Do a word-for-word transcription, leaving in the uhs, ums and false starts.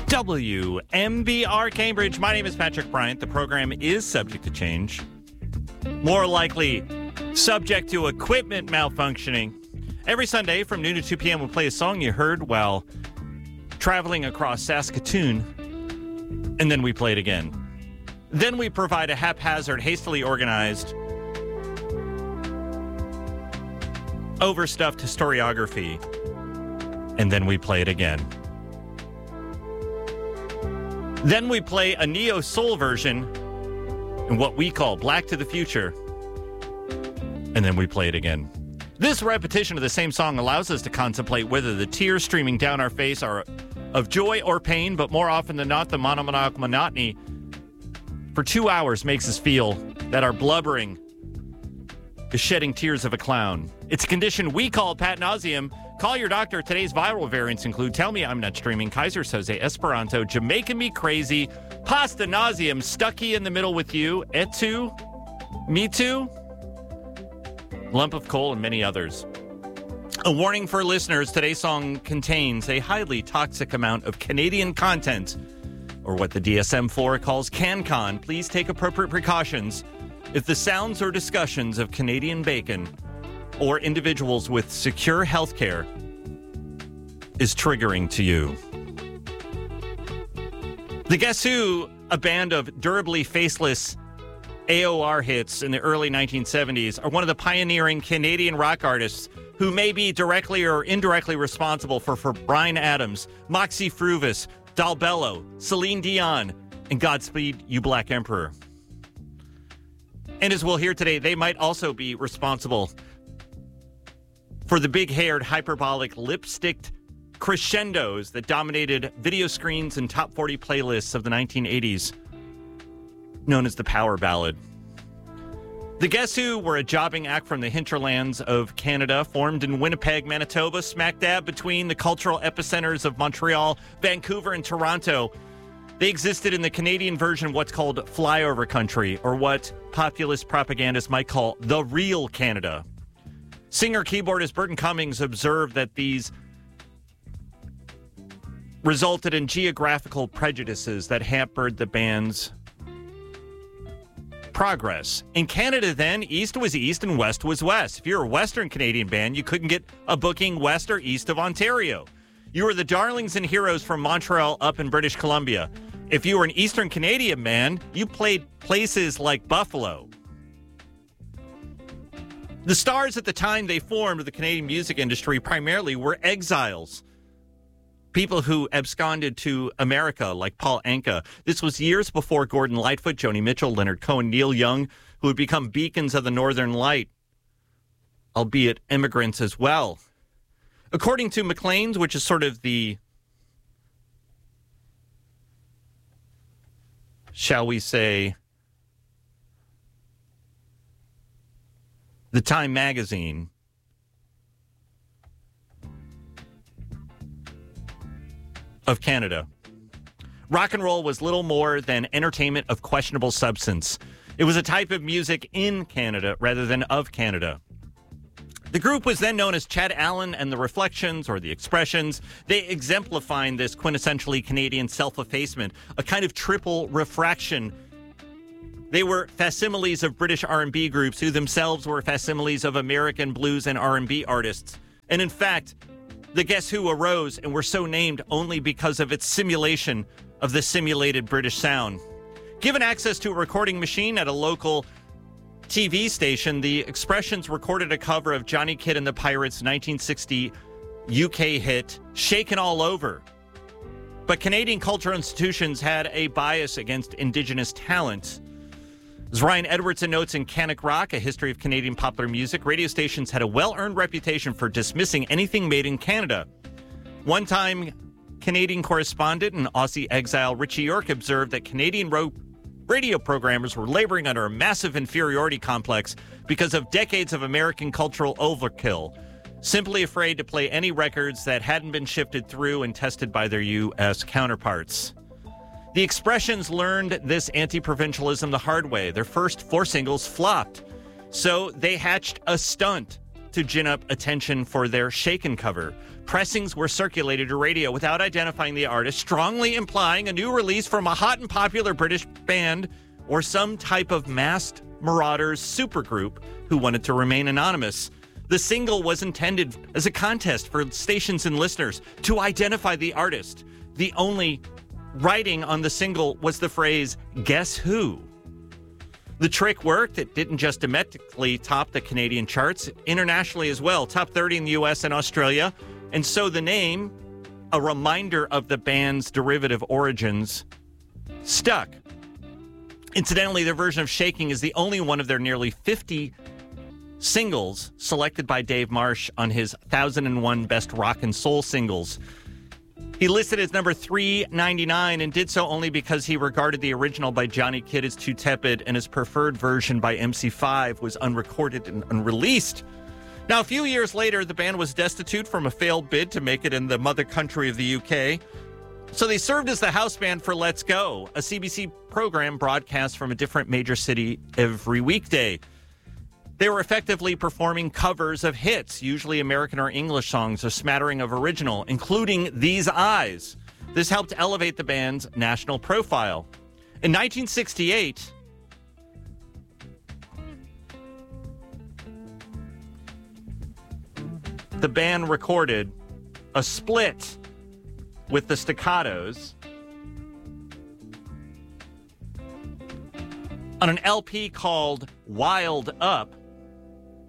W M B R Cambridge. My name is Patrick Bryant. The program is subject to change. More likely, subject to equipment malfunctioning. Every Sunday from noon to two p.m. we'll play a song you heard while traveling across Saskatoon, and then we play it again. Then we provide a haphazard, hastily organized, overstuffed historiography, and then we play it again. Then we play a neo-soul version in what we call Black to the Future, and then we play it again. This repetition of the same song allows us to contemplate whether the tears streaming down our face are of joy or pain, but more often than not, the monomaniac monotony for two hours makes us feel that our blubbering is shedding tears of a clown. It's a condition we call patnauseum. Call your doctor. Today's viral variants include Tell Me I'm Not Streaming, Kaiser Soze, Esperanto, Jamaican Me Crazy, Pasta Nauseum, Stucky in the Middle with You, Et Tu, Me Too, Lump of Coal, and many others. A warning for listeners, today's song contains a highly toxic amount of Canadian content, or what the D S M four calls CanCon. Please take appropriate precautions if the sounds or discussions of Canadian bacon or individuals with secure health care is triggering to you. The Guess Who, a band of durably faceless A O R hits in the early nineteen seventies, are one of the pioneering Canadian rock artists who may be directly or indirectly responsible for, for Bryan Adams, Moxie Fruvis, Dalbello, Celine Dion, and Godspeed You Black Emperor. And as we'll hear today, they might also be responsible for the big-haired, hyperbolic, lipsticked crescendos that dominated video screens and top forty playlists of the nineteen eighties, known as the power ballad. The Guess Who were a jobbing act from the hinterlands of Canada, formed in Winnipeg, Manitoba, smack dab between the cultural epicenters of Montreal, Vancouver, and Toronto. They existed in the Canadian version of what's called flyover country, or what populist propagandists might call the real Canada. Singer-keyboardist Burton Cummings observed that these resulted in geographical prejudices that hampered the band's progress. In Canada then, east was east and west was west. If you're a Western Canadian band, you couldn't get a booking west or east of Ontario. You were the darlings and heroes from Montreal up in British Columbia. If you were an Eastern Canadian band, you played places like Buffalo. The stars at the time they formed the Canadian music industry primarily were exiles. People who absconded to America, like Paul Anka. This was years before Gordon Lightfoot, Joni Mitchell, Leonard Cohen, Neil Young, who would become beacons of the Northern Light, albeit immigrants as well. According to Maclean's, which is sort of the, shall we say, the Time magazine, of Canada, rock and roll was little more than entertainment of questionable substance. It was a type of music in Canada rather than of Canada. The group was then known as Chad Allen and the Reflections, or the Expressions. They exemplified this quintessentially Canadian self-effacement, a kind of triple refraction. They were facsimiles of British R and B groups who themselves were facsimiles of American blues and R and B artists. And in fact, the Guess Who arose and were so named only because of its simulation of the simulated British sound. Given access to a recording machine at a local T V station, the Expressions recorded a cover of Johnny Kidd and the Pirates' nineteen sixty U K hit, Shakin' All Over. But Canadian cultural institutions had a bias against Indigenous talent. As Ryan Edwardson notes in Canic Rock, A History of Canadian Popular Music, radio stations had a well-earned reputation for dismissing anything made in Canada. One time, Canadian correspondent and Aussie exile Richie York observed that Canadian ro- radio programmers were laboring under a massive inferiority complex because of decades of American cultural overkill, simply afraid to play any records that hadn't been shifted through and tested by their U S counterparts. The Expressions learned this anti-provincialism the hard way. Their first four singles flopped. So they hatched a stunt, to gin up attention for their Shaken cover. Pressings were circulated to radio without identifying the artist, strongly implying a new release from a hot and popular British band or some type of masked marauders supergroup who wanted to remain anonymous. The single was intended as a contest for stations and listeners to identify the artist. The only writing on the single was the phrase, "Guess who?" The trick worked. It didn't just domestically top the Canadian charts, internationally as well, top thirty in the U S and Australia. And so the name, a reminder of the band's derivative origins, stuck. Incidentally, their version of Shaking is the only one of their nearly fifty singles selected by Dave Marsh on his one thousand one Best Rock and Soul Singles. He listed as number three ninety-nine and did so only because he regarded the original by Johnny Kidd as too tepid and his preferred version by M C five was unrecorded and unreleased. Now, a few years later, the band was destitute from a failed bid to make it in the mother country of the U K. So they served as the house band for Let's Go, a C B C program broadcast from a different major city every weekday. They were effectively performing covers of hits, usually American or English songs, a smattering of original, including These Eyes. This helped elevate the band's national profile. In nineteen sixty-eight, the band recorded a split with the Staccatos on an L P called Wild Up.